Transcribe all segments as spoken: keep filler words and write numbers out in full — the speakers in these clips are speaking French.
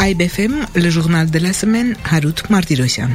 A I B F M, le journal de la semaine, Harout Martirosyan.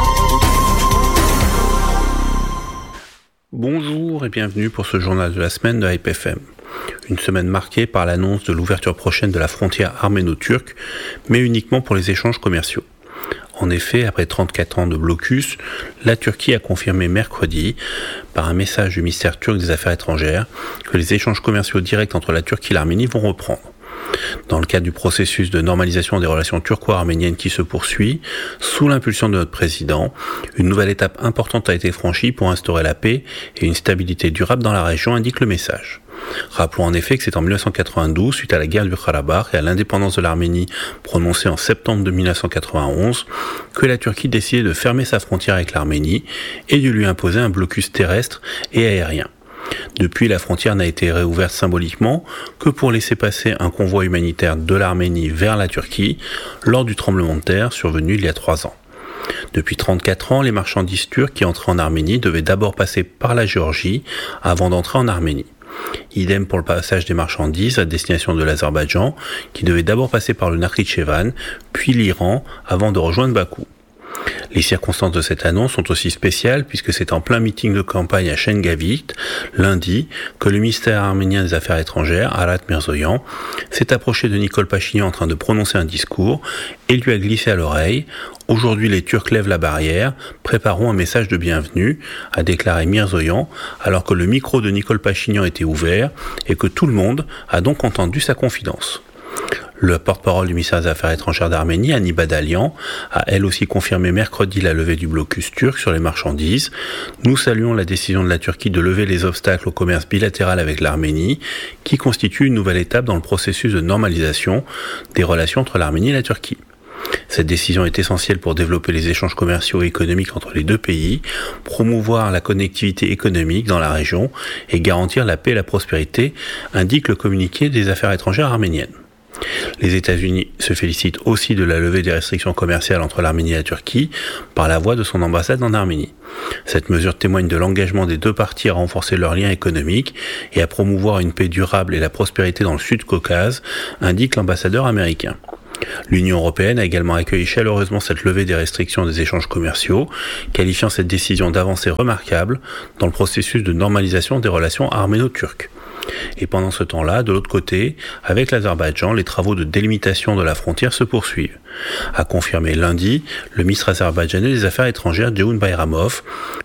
Bonjour et bienvenue pour ce journal de la semaine de A I B F M. Une semaine marquée par l'annonce de l'ouverture prochaine de la frontière arméno-turque, mais uniquement pour les échanges commerciaux. En effet, après trente-quatre ans de blocus, la Turquie a confirmé mercredi, par un message du ministère turc des Affaires étrangères, que les échanges commerciaux directs entre la Turquie et l'Arménie vont reprendre. Dans le cadre du processus de normalisation des relations turco-arméniennes qui se poursuit, sous l'impulsion de notre président, une nouvelle étape importante a été franchie pour instaurer la paix et une stabilité durable dans la région, indique le message. Rappelons en effet que c'est en dix-neuf cent quatre-vingt-douze, suite à la guerre du Karabakh et à l'indépendance de l'Arménie prononcée en septembre de dix-neuf cent quatre-vingt-onze, que la Turquie décidait de fermer sa frontière avec l'Arménie et de lui imposer un blocus terrestre et aérien. Depuis, la frontière n'a été réouverte symboliquement que pour laisser passer un convoi humanitaire de l'Arménie vers la Turquie lors du tremblement de terre survenu il y a trois ans. Depuis trente-quatre ans, les marchandises turques qui entraient en Arménie devaient d'abord passer par la Géorgie avant d'entrer en Arménie. Idem pour le passage des marchandises à destination de l'Azerbaïdjan, qui devait d'abord passer par le Nakhitchevan, puis l'Iran, avant de rejoindre Bakou. Les circonstances de cette annonce sont aussi spéciales puisque c'est en plein meeting de campagne à Şengavit, lundi, que le ministère arménien des Affaires étrangères, Arat Mirzoyan, s'est approché de Nikol Pachinian en train de prononcer un discours et lui a glissé à l'oreille « Aujourd'hui les Turcs lèvent la barrière, préparons un message de bienvenue », a déclaré Mirzoyan, alors que le micro de Nikol Pachinian était ouvert et que tout le monde a donc entendu sa confidence. Le porte-parole du ministère des Affaires étrangères d'Arménie, Hani Badalian, a elle aussi confirmé mercredi la levée du blocus turc sur les marchandises. Nous saluons la décision de la Turquie de lever les obstacles au commerce bilatéral avec l'Arménie, qui constitue une nouvelle étape dans le processus de normalisation des relations entre l'Arménie et la Turquie. Cette décision est essentielle pour développer les échanges commerciaux et économiques entre les deux pays, promouvoir la connectivité économique dans la région et garantir la paix et la prospérité, indique le communiqué des Affaires étrangères arméniennes. Les États-Unis se félicitent aussi de la levée des restrictions commerciales entre l'Arménie et la Turquie par la voie de son ambassade en Arménie. Cette mesure témoigne de l'engagement des deux parties à renforcer leurs liens économiques et à promouvoir une paix durable et la prospérité dans le Sud-Caucase, indique l'ambassadeur américain. L'Union européenne a également accueilli chaleureusement cette levée des restrictions des échanges commerciaux, qualifiant cette décision d'avancée remarquable dans le processus de normalisation des relations arméno-turques. Et pendant ce temps-là, de l'autre côté, avec l'Azerbaïdjan, les travaux de délimitation de la frontière se poursuivent. A confirmé lundi le ministre azerbaïdjanais des Affaires étrangères, Ceyhun Bayramov,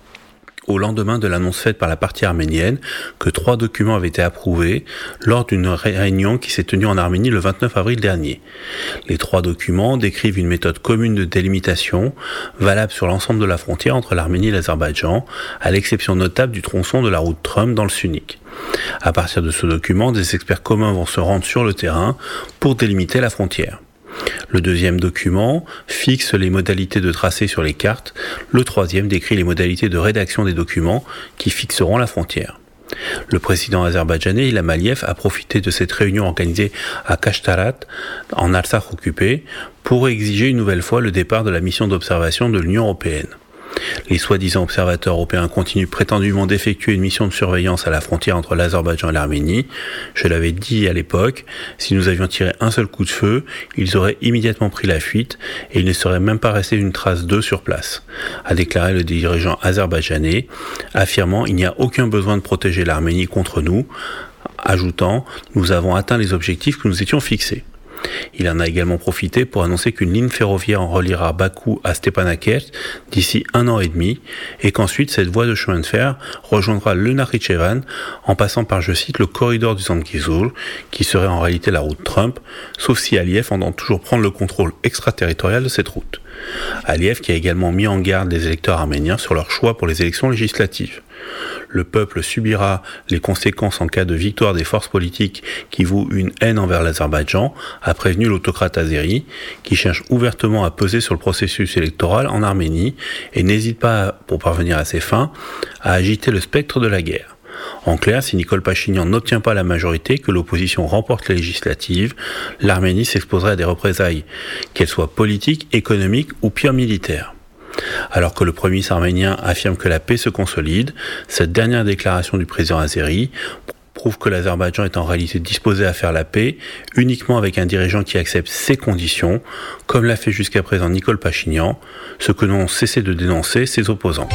au lendemain de l'annonce faite par la partie arménienne que trois documents avaient été approuvés lors d'une réunion qui s'est tenue en Arménie le vingt-neuf avril dernier. Les trois documents décrivent une méthode commune de délimitation valable sur l'ensemble de la frontière entre l'Arménie et l'Azerbaïdjan, à l'exception notable du tronçon de la route Trump dans le Sunnik. À partir de ce document, des experts communs vont se rendre sur le terrain pour délimiter la frontière. Le deuxième document fixe les modalités de tracé sur les cartes. Le troisième décrit les modalités de rédaction des documents qui fixeront la frontière. Le président azerbaïdjanais Ilham Aliyev a profité de cette réunion organisée à Kashtarat, en Artsakh occupé, pour exiger une nouvelle fois le départ de la mission d'observation de l'Union européenne. Les soi-disant observateurs européens continuent prétendument d'effectuer une mission de surveillance à la frontière entre l'Azerbaïdjan et l'Arménie. Je l'avais dit à l'époque, si nous avions tiré un seul coup de feu, ils auraient immédiatement pris la fuite et il ne serait même pas resté une trace d'eux sur place, a déclaré le dirigeant azerbaïdjanais, affirmant « Il n'y a aucun besoin de protéger l'Arménie contre nous », ajoutant « Nous avons atteint les objectifs que nous étions fixés ». Il en a également profité pour annoncer qu'une ligne ferroviaire en reliera Bakou à Stepanakert d'ici un an et demi et qu'ensuite cette voie de chemin de fer rejoindra le Nakhitchevan en passant par, je cite, le corridor du Zangezur, qui serait en réalité la route Trump, sauf si Aliyev entend toujours prendre le contrôle extraterritorial de cette route. Aliyev qui a également mis en garde les électeurs arméniens sur leur choix pour les élections législatives. Le peuple subira les conséquences en cas de victoire des forces politiques qui vouent une haine envers l'Azerbaïdjan, a prévenu l'autocrate azéri, qui cherche ouvertement à peser sur le processus électoral en Arménie et n'hésite pas, pour parvenir à ses fins, à agiter le spectre de la guerre. En clair, si Nikol Pachinian n'obtient pas la majorité, que l'opposition remporte les législatives, l'Arménie s'exposerait à des représailles, qu'elles soient politiques, économiques ou pire militaires. Alors que le premier ministre arménien affirme que la paix se consolide, cette dernière déclaration du président azéri prouve que l'Azerbaïdjan est en réalité disposé à faire la paix uniquement avec un dirigeant qui accepte ses conditions, comme l'a fait jusqu'à présent Nicole Pachinian, ce que n'ont cessé de dénoncer ses opposants.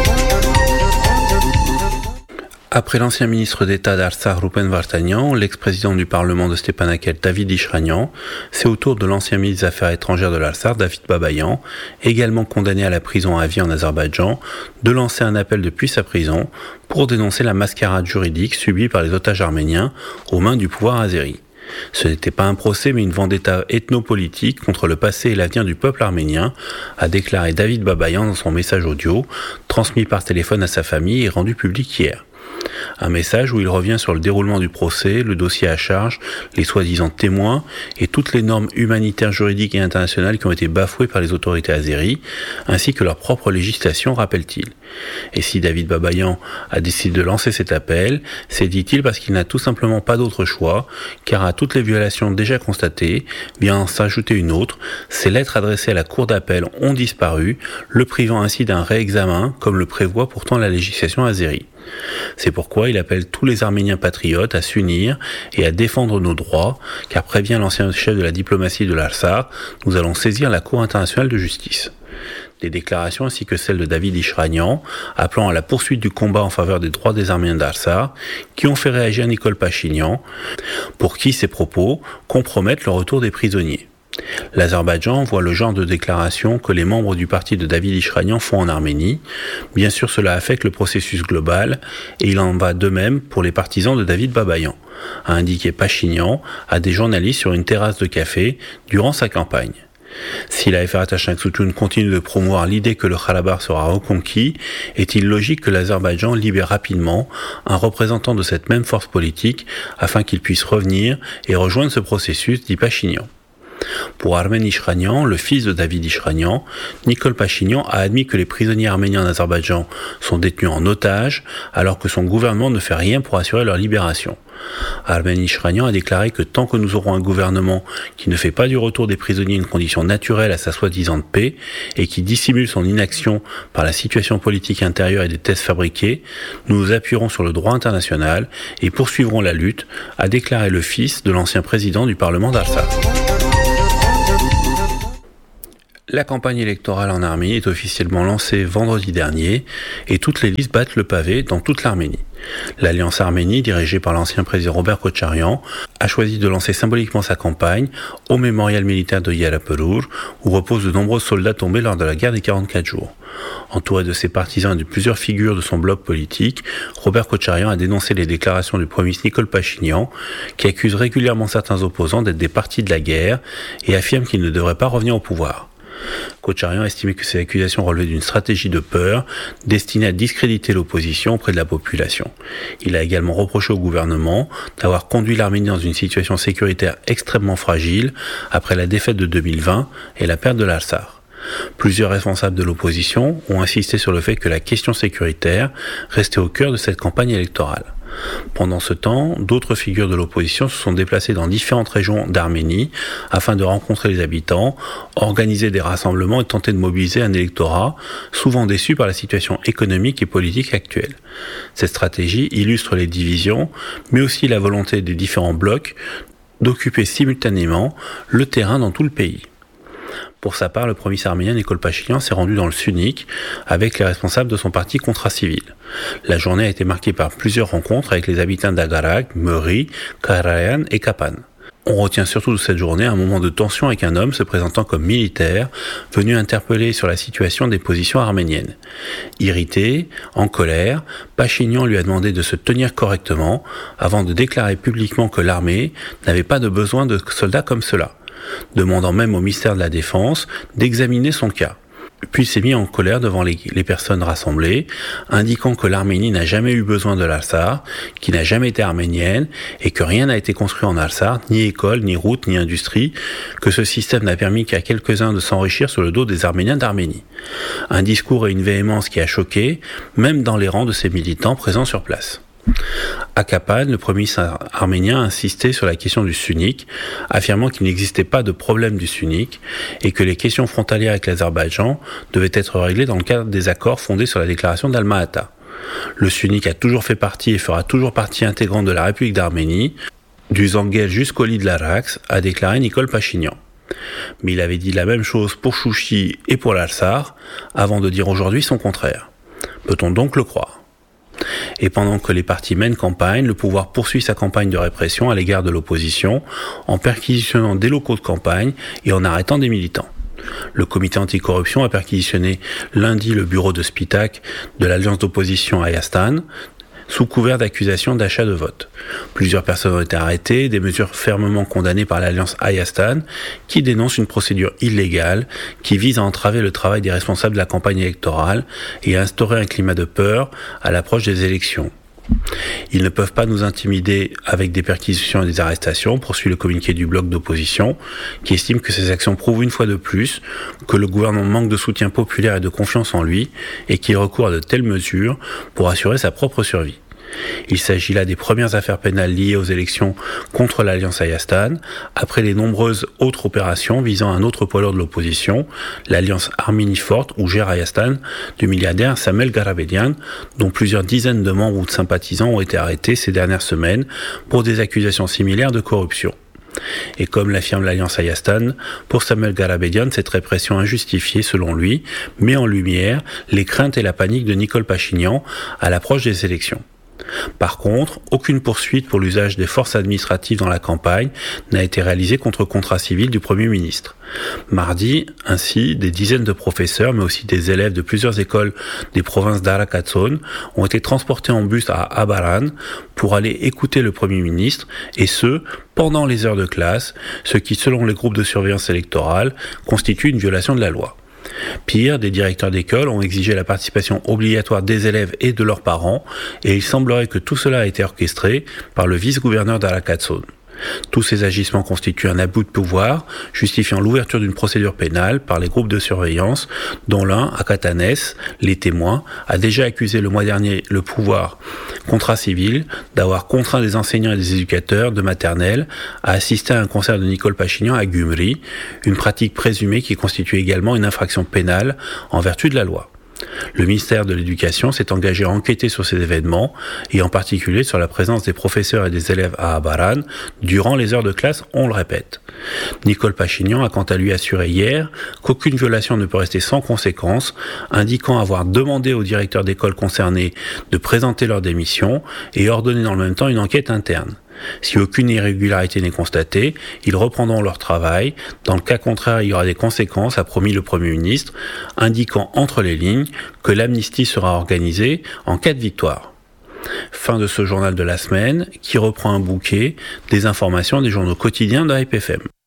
Après l'ancien ministre d'État d'Artsakh Rupen Vartanian, l'ex-président du Parlement de Stepanakert David Ishranian, c'est au tour de l'ancien ministre des Affaires étrangères de l'Artsakh, David Babayan, également condamné à la prison à vie en Azerbaïdjan, de lancer un appel depuis sa prison pour dénoncer la mascarade juridique subie par les otages arméniens aux mains du pouvoir azéri. Ce n'était pas un procès mais une vendetta ethnopolitique contre le passé et l'avenir du peuple arménien, a déclaré David Babayan dans son message audio, transmis par téléphone à sa famille et rendu public hier. Un message où il revient sur le déroulement du procès, le dossier à charge, les soi-disant témoins et toutes les normes humanitaires, juridiques et internationales qui ont été bafouées par les autorités azéries, ainsi que leur propre législation, rappelle-t-il. Et si David Babayan a décidé de lancer cet appel, c'est, dit-il, parce qu'il n'a tout simplement pas d'autre choix, car à toutes les violations déjà constatées, vient en s'ajouter une autre, ces lettres adressées à la cour d'appel ont disparu, le privant ainsi d'un réexamen, comme le prévoit pourtant la législation azérie. C'est pourquoi il appelle tous les Arméniens patriotes à s'unir et à défendre nos droits, car prévient l'ancien chef de la diplomatie de l'Artsakh, nous allons saisir la Cour internationale de justice. Des déclarations ainsi que celles de David Ishranian, appelant à la poursuite du combat en faveur des droits des Arméniens d'Artsakh, qui ont fait réagir Nicole Pachinian, pour qui ces propos compromettent le retour des prisonniers. L'Azerbaïdjan voit le genre de déclaration que les membres du parti de David Ishranian font en Arménie. Bien sûr, cela affecte le processus global, et il en va de même pour les partisans de David Babayan, a indiqué Pachinian à des journalistes sur une terrasse de café durant sa campagne. Si la F R H Changsutoun continue de promouvoir l'idée que le Karabakh sera reconquis, est-il logique que l'Azerbaïdjan libère rapidement un représentant de cette même force politique afin qu'il puisse revenir et rejoindre ce processus, dit Pachinian. Pour Armen Ishranian, le fils de David Ishranian, Nicole Pachinian a admis que les prisonniers arméniens en Azerbaïdjan sont détenus en otage, alors que son gouvernement ne fait rien pour assurer leur libération. Armen Ishranian a déclaré que tant que nous aurons un gouvernement qui ne fait pas du retour des prisonniers une condition naturelle à sa soi-disant paix et qui dissimule son inaction par la situation politique intérieure et des tests fabriqués, nous nous appuierons sur le droit international et poursuivrons la lutte, a déclaré le fils de l'ancien président du Parlement d'Artsakh. La campagne électorale en Arménie est officiellement lancée vendredi dernier et toutes les listes battent le pavé dans toute l'Arménie. L'Alliance Arménie, dirigée par l'ancien président Robert Kocharian, a choisi de lancer symboliquement sa campagne au mémorial militaire de Yarapurur, où reposent de nombreux soldats tombés lors de la guerre des quarante-quatre jours. Entouré de ses partisans et de plusieurs figures de son bloc politique, Robert Kocharian a dénoncé les déclarations du premier ministre Nicole Pachinian, qui accuse régulièrement certains opposants d'être des partis de la guerre et affirme qu'ils ne devraient pas revenir au pouvoir. Kocharian a estimé que ces accusations relevaient d'une stratégie de peur destinée à discréditer l'opposition auprès de la population. Il a également reproché au gouvernement d'avoir conduit l'Arménie dans une situation sécuritaire extrêmement fragile après la défaite de deux mille vingt et la perte de l'Artsakh. Plusieurs responsables de l'opposition ont insisté sur le fait que la question sécuritaire restait au cœur de cette campagne électorale. Pendant ce temps, d'autres figures de l'opposition se sont déplacées dans différentes régions d'Arménie afin de rencontrer les habitants, organiser des rassemblements et tenter de mobiliser un électorat souvent déçu par la situation économique et politique actuelle. Cette stratégie illustre les divisions, mais aussi la volonté des différents blocs d'occuper simultanément le terrain dans tout le pays. Pour sa part, le premier ministre arménien Nicole Pachinian s'est rendu dans le Sunnik avec les responsables de son parti Contrat Civil. La journée a été marquée par plusieurs rencontres avec les habitants d'Agarak, Meri, Karayan et Kapan. On retient surtout de cette journée un moment de tension avec un homme se présentant comme militaire, venu interpeller sur la situation des positions arméniennes. Irrité, en colère, Pachinian lui a demandé de se tenir correctement avant de déclarer publiquement que l'armée n'avait pas de besoin de soldats comme cela, demandant même au ministère de la Défense d'examiner son cas. Puis s'est mis en colère devant les, les personnes rassemblées, indiquant que l'Arménie n'a jamais eu besoin de l'Artsakh, qui n'a jamais été arménienne, et que rien n'a été construit en Artsakh, ni école, ni route, ni industrie, que ce système n'a permis qu'à quelques-uns de s'enrichir sur le dos des Arméniens d'Arménie. Un discours et une véhémence qui a choqué, même dans les rangs de ces militants présents sur place. À Kapan, le premier ministre arménien a insisté sur la question du Sunnik, affirmant qu'il n'existait pas de problème du Sunnik et que les questions frontalières avec l'Azerbaïdjan devaient être réglées dans le cadre des accords fondés sur la déclaration d'Alma-Ata. Le sunnique a toujours fait partie et fera toujours partie intégrante de la République d'Arménie, du Zangel jusqu'au lit de l'Arax, a déclaré Nicole Pachinian. Mais il avait dit la même chose pour Chouchi et pour l'Alsar, avant de dire aujourd'hui son contraire. Peut-on donc le croire ? Et pendant que les partis mènent campagne, le pouvoir poursuit sa campagne de répression à l'égard de l'opposition, en perquisitionnant des locaux de campagne et en arrêtant des militants. Le comité anticorruption a perquisitionné lundi le bureau de Spitak de l'alliance d'opposition Hayastan, sous couvert d'accusations d'achat de vote. Plusieurs personnes ont été arrêtées, des mesures fermement condamnées par l'alliance Hayastan, qui dénonce une procédure illégale qui vise à entraver le travail des responsables de la campagne électorale et à instaurer un climat de peur à l'approche des élections. Ils ne peuvent pas nous intimider avec des perquisitions et des arrestations, poursuit le communiqué du bloc d'opposition, qui estime que ces actions prouvent une fois de plus que le gouvernement manque de soutien populaire et de confiance en lui, et qu'il recourt à de telles mesures pour assurer sa propre survie. Il s'agit là des premières affaires pénales liées aux élections contre l'alliance Hayastan, après les nombreuses autres opérations visant un autre poids lourd de l'opposition, l'alliance Arménie Forte ou gère Hayastan du milliardaire Samuel Garabedian, dont plusieurs dizaines de membres ou de sympathisants ont été arrêtés ces dernières semaines pour des accusations similaires de corruption. Et comme l'affirme l'alliance Hayastan, pour Samuel Garabedian, cette répression injustifiée, selon lui, met en lumière les craintes et la panique de Nicole Pachinian à l'approche des élections. Par contre, aucune poursuite pour l'usage des forces administratives dans la campagne n'a été réalisée contre contrat civil du Premier ministre. Mardi, ainsi, des dizaines de professeurs, mais aussi des élèves de plusieurs écoles des provinces d'Arakatson ont été transportés en bus à Abaran pour aller écouter le Premier ministre, et ce, pendant les heures de classe, ce qui, selon les groupes de surveillance électorale, constitue une violation de la loi. Pire, des directeurs d'école ont exigé la participation obligatoire des élèves et de leurs parents, et il semblerait que tout cela a été orchestré par le vice-gouverneur d'Arakatson. Tous ces agissements constituent un abus de pouvoir, justifiant l'ouverture d'une procédure pénale par les groupes de surveillance, dont l'un, à Katanes, les témoins, a déjà accusé le mois dernier le pouvoir contrat civil d'avoir contraint des enseignants et des éducateurs de maternelle à assister à un concert de Nicole Pachinian à Gyumri, une pratique présumée qui constitue également une infraction pénale en vertu de la loi. Le ministère de l'Éducation s'est engagé à enquêter sur ces événements et en particulier sur la présence des professeurs et des élèves à Abaran durant les heures de classe, on le répète. Nicole Pachinian a quant à lui assuré hier qu'aucune violation ne peut rester sans conséquence, indiquant avoir demandé aux directeurs d'école concernés de présenter leur démission et ordonné dans le même temps une enquête interne. Si aucune irrégularité n'est constatée, ils reprendront leur travail. Dans le cas contraire, il y aura des conséquences, a promis le Premier ministre, indiquant entre les lignes que l'amnistie sera organisée en cas de victoire. Fin de ce journal de la semaine qui reprend un bouquet des informations des journaux quotidiens de Hype F M.